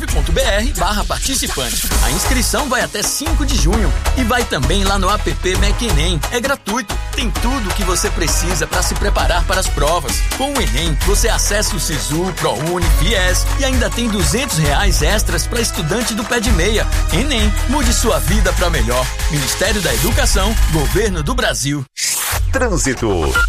gov.br/participante. A inscrição vai até 5 de junho e vai também lá no app MEC Enem. É gratuito. Tem tudo o que você precisa para se preparar para as provas. Com o Enem, você acessa o Sisu, ProUni, Fies e ainda tem R$200 extras para estudante do pé de meia. Enem, mude sua vida para melhor. Ministério da Educação, Governo do Brasil. Trânsito.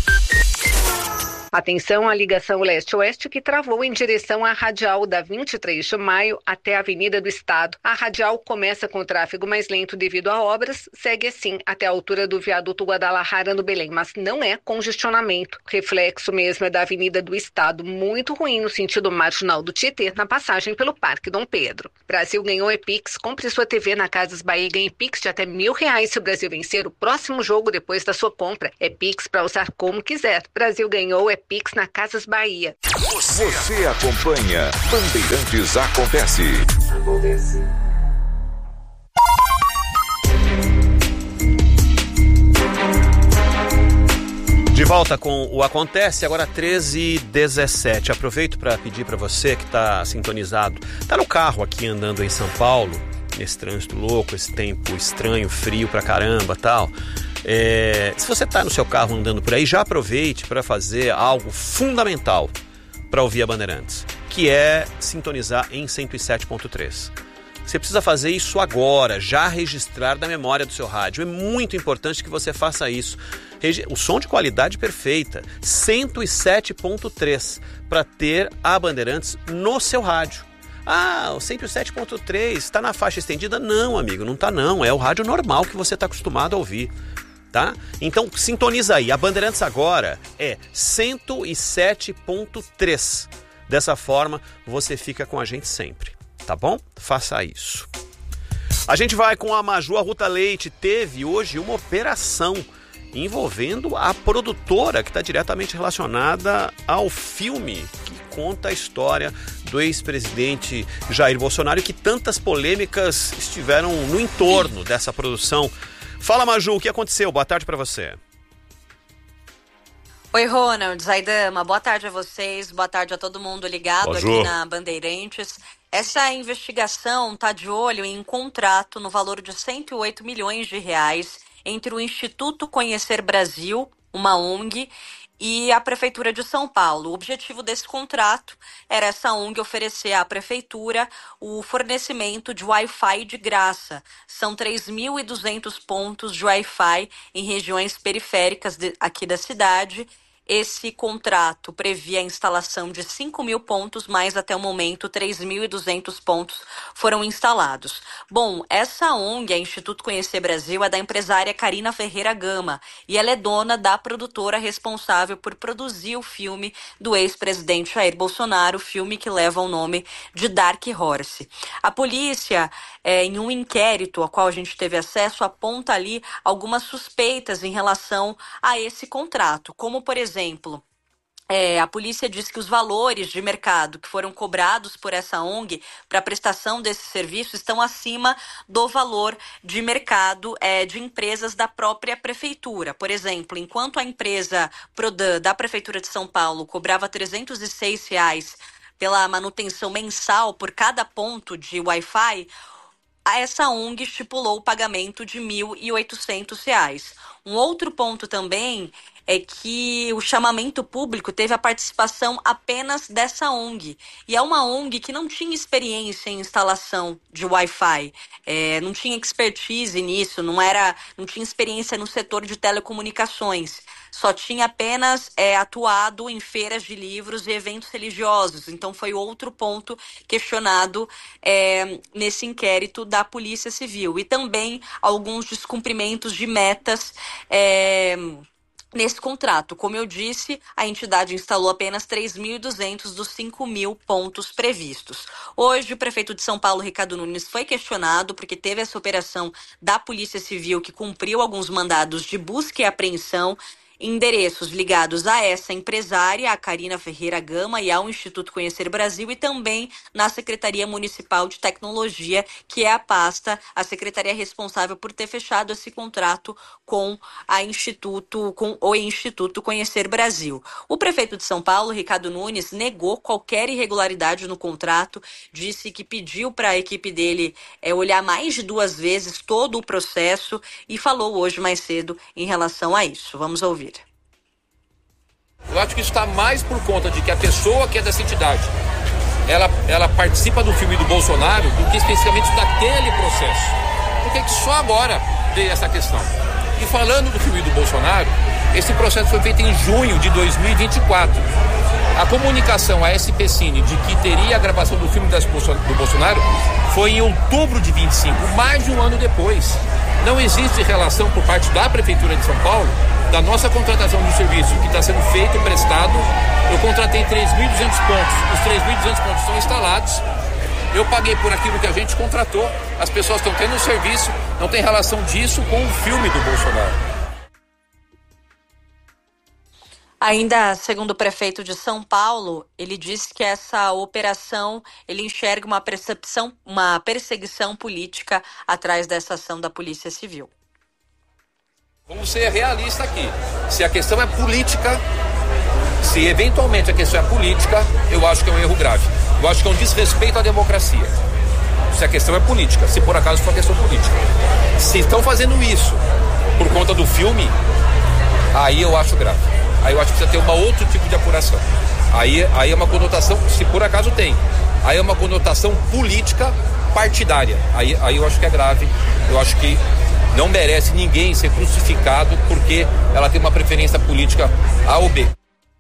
Atenção à ligação leste-oeste que travou em direção à radial da 23 de maio até a Avenida do Estado. A radial começa com tráfego mais lento devido a obras, segue assim até a altura do viaduto Guadalajara no Belém, mas não é congestionamento. Reflexo mesmo é da Avenida do Estado, muito ruim no sentido marginal do Tietê, na passagem pelo Parque Dom Pedro. Brasil ganhou Epix, compre sua TV na Casas Bahia e ganhe Pix de até R$1.000 se o Brasil vencer o próximo jogo depois da sua compra. É Pix para usar como quiser. Brasil ganhou Pix na Casas Bahia. Você acompanha Bandeirantes Acontece. De volta com o Acontece, agora 13h17. Aproveito para pedir para você que está sintonizado, está no carro aqui andando em São Paulo, nesse trânsito louco, esse tempo estranho, frio pra caramba, tal. Se você está no seu carro andando por aí, já aproveite para fazer algo fundamental para ouvir a Bandeirantes, que é sintonizar em 107.3. Você precisa fazer isso agora, já registrar na memória do seu rádio. É muito importante que você faça isso. O som de qualidade perfeita, 107.3, para ter a Bandeirantes no seu rádio. O 107.3 está na faixa estendida? Não, amigo, não está não. É o rádio normal que você está acostumado a ouvir. Tá? Então sintoniza aí, a Bandeirantes agora é 107.3. Dessa forma você fica com a gente sempre, tá bom? Faça isso. A gente vai com a Maju Arruda Leite. Teve hoje uma operação envolvendo a produtora que está diretamente relacionada ao filme que conta a história do ex-presidente Jair Bolsonaro e que tantas polêmicas estiveram no entorno dessa produção. Fala, Maju, o que aconteceu? Boa tarde para você. Oi, Ronald, Zaidama, boa tarde a vocês, boa tarde a todo mundo ligado aqui na Bandeirantes. Essa investigação está de olho em um contrato no valor de R$108 milhões entre o Instituto Conhecer Brasil, uma ONG, e a Prefeitura de São Paulo. O objetivo desse contrato era essa ONG oferecer à Prefeitura o fornecimento de Wi-Fi de graça. São 3.200 pontos de Wi-Fi em regiões periféricas aqui da cidade. Esse contrato previa a instalação de 5.000 pontos, mas até o momento 3.200 pontos foram instalados. Bom, essa ONG, a Instituto Conhecer Brasil, é da empresária Karina Ferreira Gama e ela é dona da produtora responsável por produzir o filme do ex-presidente Jair Bolsonaro, o filme que leva o nome de Dark Horse. A polícia, em um inquérito ao qual a gente teve acesso, aponta ali algumas suspeitas em relação a esse contrato, como, por exemplo, a polícia diz que os valores de mercado que foram cobrados por essa ONG para a prestação desse serviço estão acima do valor de mercado de empresas da própria prefeitura. Por exemplo, enquanto a empresa Prodan da Prefeitura de São Paulo cobrava R$306 pela manutenção mensal por cada ponto de Wi-Fi, essa ONG estipulou o pagamento de R$1.800. Um outro ponto também é que o chamamento público teve a participação apenas dessa ONG. E é uma ONG que não tinha experiência em instalação de Wi-Fi, não tinha expertise nisso, não tinha experiência no setor de telecomunicações. Só tinha apenas atuado em feiras de livros e eventos religiosos. Então foi outro ponto questionado nesse inquérito da Polícia Civil. E também alguns descumprimentos de metas nesse contrato. Como eu disse, a entidade instalou apenas 3.200 dos 5.000 pontos previstos. Hoje, o prefeito de São Paulo, Ricardo Nunes, foi questionado porque teve essa operação da Polícia Civil que cumpriu alguns mandados de busca e apreensão endereços ligados a essa empresária, a Karina Ferreira Gama, e ao Instituto Conhecer Brasil, e também na Secretaria Municipal de Tecnologia, que é a secretaria responsável por ter fechado esse contrato com o Instituto Conhecer Brasil. O prefeito de São Paulo, Ricardo Nunes, negou qualquer irregularidade no contrato, disse que pediu para a equipe dele olhar mais de 2 vezes todo o processo e falou hoje mais cedo em relação a isso. Vamos ouvir. Eu acho que isso está mais por conta de que a pessoa que é dessa entidade, ela participa do filme do Bolsonaro do que especificamente daquele processo. Por que só agora veio essa questão? E falando do filme do Bolsonaro, esse processo foi feito em junho de 2024. A comunicação à SP Cine de que teria a gravação do filme do Bolsonaro foi em outubro de 25, mais de um ano depois. Não existe relação por parte da Prefeitura de São Paulo da nossa contratação de serviço que está sendo feito, prestado. Eu contratei 3.200 pontos, os 3.200 pontos estão instalados. Eu paguei por aquilo que a gente contratou, as pessoas estão tendo o serviço, não tem relação disso com o filme do Bolsonaro. Ainda segundo o prefeito de São Paulo, ele disse que essa operação, ele enxerga uma perseguição política atrás dessa ação da Polícia Civil. Vamos ser realistas aqui. Se a questão é política, se eventualmente a questão é política, eu acho que é um erro grave. Eu acho que é um desrespeito à democracia. Se a questão é política, se por acaso for uma questão política. Se estão fazendo isso por conta do filme, aí eu acho grave. Aí eu acho que precisa ter outro tipo de apuração. Aí é uma conotação, se por acaso tem, aí é uma conotação política partidária. Aí eu acho que é grave. Eu acho que não merece ninguém ser crucificado porque ela tem uma preferência política A ou B.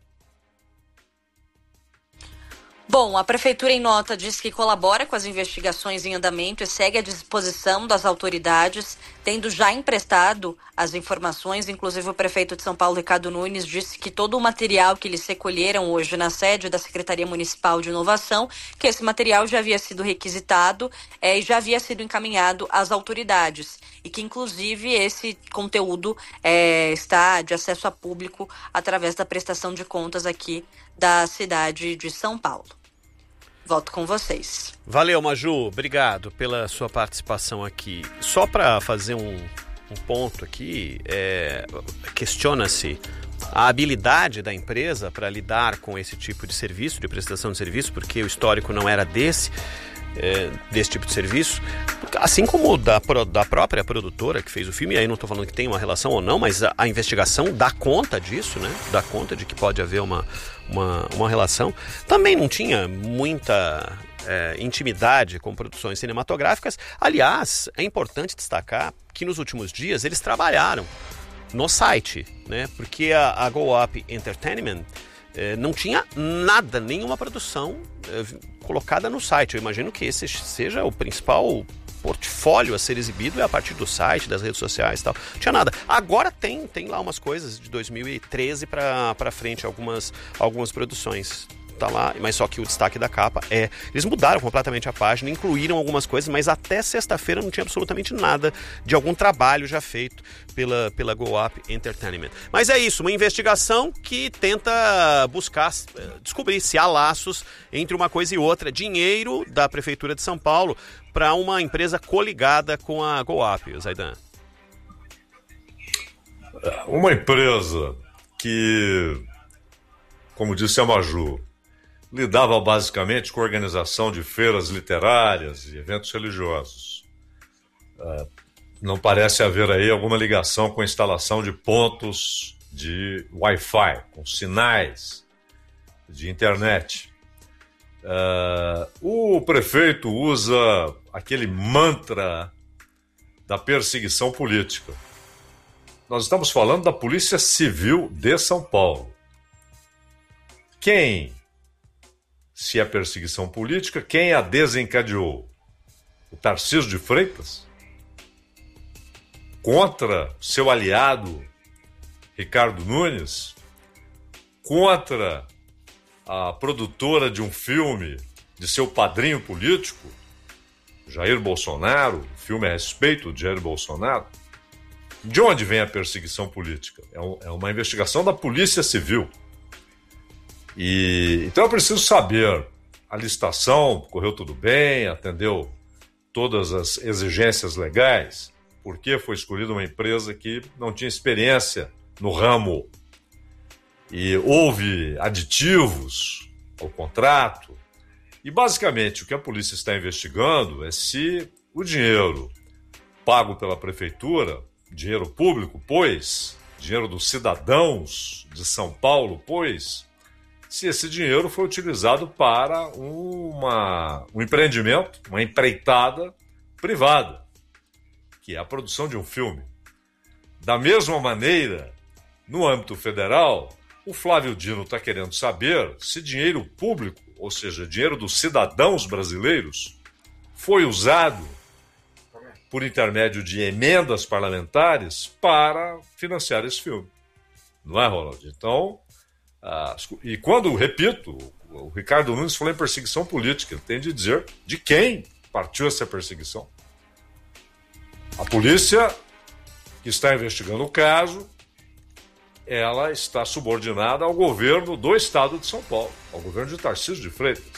Bom, a Prefeitura em nota diz que colabora com as investigações em andamento e segue à disposição das autoridades, tendo já emprestado as informações. Inclusive o prefeito de São Paulo, Ricardo Nunes, disse que todo o material que eles recolheram hoje na sede da Secretaria Municipal de Inovação, que esse material já havia sido requisitado e já havia sido encaminhado às autoridades. E que, inclusive, esse conteúdo está de acesso a público através da prestação de contas aqui da cidade de São Paulo. Volto com vocês. Valeu, Maju. Obrigado pela sua participação aqui. Só para fazer um ponto aqui, questiona-se a habilidade da empresa para lidar com esse tipo de serviço, de prestação de serviço, porque o histórico não era desse tipo de serviço, assim como da própria produtora que fez o filme. Aí não estou falando que tem uma relação ou não, mas a investigação dá conta disso, né? Dá conta de que pode haver uma relação. Também não tinha muita intimidade com produções cinematográficas. Aliás, é importante destacar que nos últimos dias eles trabalharam no site, né? Porque a Go Up Entertainment não tinha nada, nenhuma produção colocada no site. Eu imagino que esse seja o principal portfólio a ser exibido a partir do site, das redes sociais e tal. Não tinha nada. Agora tem lá umas coisas de 2013 para frente, algumas produções. Tá lá, mas só que o destaque da capa eles mudaram completamente a página, incluíram algumas coisas, mas até sexta-feira não tinha absolutamente nada de algum trabalho já feito pela Go Up Entertainment. Mas é isso, uma investigação que tenta descobrir se há laços entre uma coisa e outra. Dinheiro da Prefeitura de São Paulo para uma empresa coligada com a Go Up, Zaidan. Uma empresa que, como disse a Maju, lidava basicamente com a organização de feiras literárias e eventos religiosos. Não parece haver aí alguma ligação com a instalação de pontos de Wi-Fi, com sinais de internet. O prefeito usa aquele mantra da perseguição política. Nós estamos falando da Polícia Civil de São Paulo. Se é perseguição política, quem a desencadeou? O Tarcísio de Freitas? Contra seu aliado, Ricardo Nunes? Contra a produtora de um filme de seu padrinho político, Jair Bolsonaro? O filme é a respeito de Jair Bolsonaro? De onde vem a perseguição política? É uma investigação da Polícia Civil. Então eu preciso saber, a licitação correu tudo bem, atendeu todas as exigências legais, por que foi escolhida uma empresa que não tinha experiência no ramo e houve aditivos ao contrato. E basicamente o que a polícia está investigando é se o dinheiro pago pela prefeitura, dinheiro público, pois, dinheiro dos cidadãos de São Paulo, pois, se esse dinheiro foi utilizado para um empreendimento, uma empreitada privada, que é a produção de um filme. Da mesma maneira, no âmbito federal, o Flávio Dino está querendo saber se dinheiro público, ou seja, dinheiro dos cidadãos brasileiros, foi usado por intermédio de emendas parlamentares para financiar esse filme. Não é, Ronald? Então, e quando, repito, o Ricardo Nunes falou em perseguição política, ele tem de dizer de quem partiu essa perseguição. A polícia que está investigando o caso, ela está subordinada ao governo do estado de São Paulo, ao governo de Tarcísio de Freitas.